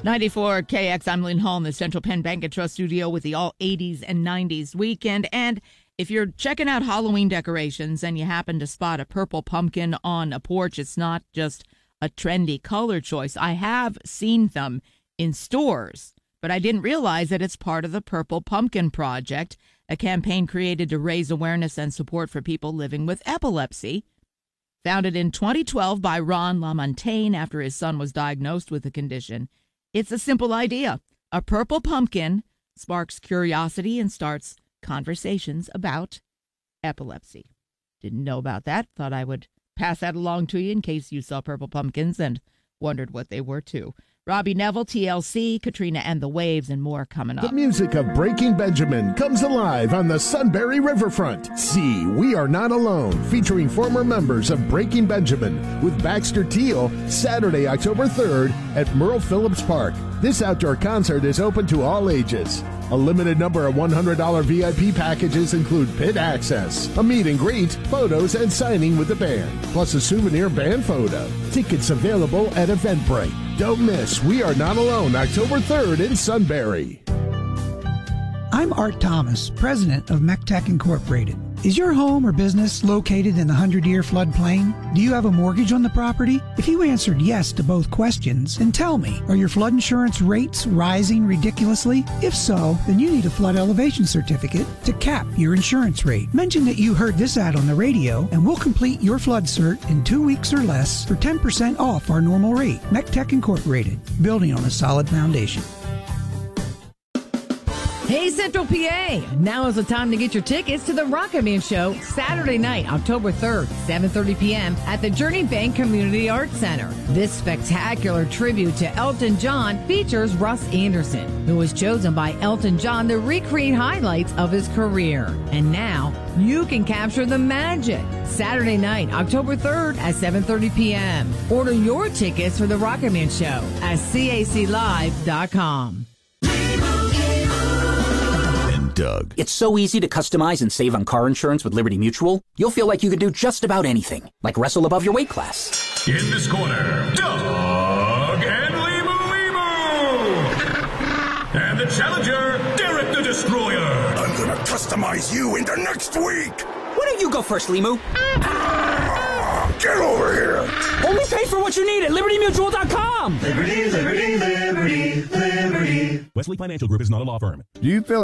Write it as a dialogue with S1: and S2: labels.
S1: 94 KX, I'm Lynn Hall in the Central Penn Bank and Trust studio with the all 80s and 90s weekend. And if you're checking out Halloween decorations and you happen to spot a purple pumpkin on a porch, it's not just a trendy color choice. I have seen them in stores, but I didn't realize that it's part of the Purple Pumpkin Project, a campaign created to raise awareness and support for people living with epilepsy. Founded in 2012 by Ron LaMontagne after his son was diagnosed with the condition. It's a simple idea. A purple pumpkin sparks curiosity and starts conversations about epilepsy. Didn't know about that. Thought I would pass that along to you in case you saw purple pumpkins and wondered what they were too. Robbie Neville, TLC, Katrina and the Waves, and more coming up.
S2: The music of Breaking Benjamin comes alive on the Sunbury Riverfront. See We Are Not Alone, featuring former members of Breaking Benjamin with Baxter Teal, Saturday, October 3rd at Merle Phillips Park. This outdoor concert is open to all ages. A limited number of $100 VIP packages include pit access, a meet and greet, photos, and signing with the band, plus a souvenir band photo. Tickets available at Eventbrite. Don't miss We Are Not Alone, October 3rd in Sunbury.
S3: I'm Art Thomas, president of MECTEC Incorporated. Is your home or business located in the 100-year floodplain? Do you have a mortgage on the property? If you answered yes to both questions, then tell me, are your flood insurance rates rising ridiculously? If so, then you need a flood elevation certificate to cap your insurance rate. Mention that you heard this ad on the radio, and we'll complete your flood cert in 2 weeks or less for 10% off our normal rate. MECTEC Incorporated, building on a solid foundation.
S4: Hey, Central PA! Now is the time to get your tickets to the Rocket Man Show Saturday night, October 3rd, 7:30 p.m. at the Journey Bank Community Arts Center. This spectacular tribute to Elton John features Russ Anderson, who was chosen by Elton John to recreate highlights of his career. And now, you can capture the magic. Saturday night, October 3rd at 7:30 p.m. Order your tickets for the Rocket Man Show at CACLive.com.
S5: Doug. It's so easy to customize and save on car insurance with Liberty Mutual. You'll feel like you could do just about anything, like wrestle above your weight class.
S6: In this corner, Doug and Limu. And the challenger, Derek the Destroyer.
S7: I'm gonna customize you into next week.
S5: Why don't you go first, Limu?
S7: Get over here.
S5: Only pay for what you need at LibertyMutual.com.
S8: Liberty, liberty, liberty, liberty.
S9: Wesley Financial Group is not a law firm.
S2: Do you feel